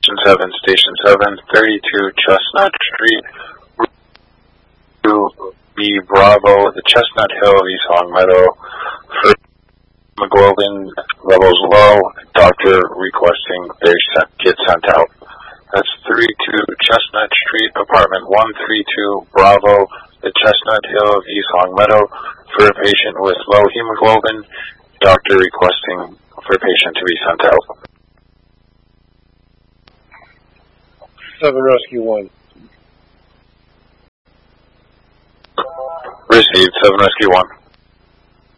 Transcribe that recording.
Station 7, 32 Chestnut Street, B Bravo, the Chestnut Hill of East Long Meadow. For hemoglobin levels low, doctor requesting they get sent out. That's 32 Chestnut Street, apartment 132 Bravo, the Chestnut Hill of East Long Meadow. For a patient with low hemoglobin, doctor requesting for patient to be sent out. 7 Rescue 1. Received, 7 Rescue 1.